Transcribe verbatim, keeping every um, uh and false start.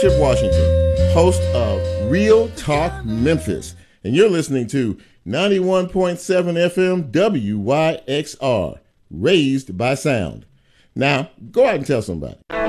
Chip Washington, host of Real Talk Memphis, and you're listening to ninety-one point seven F M W Y X R, Raised by Sound. Now, go out and tell somebody.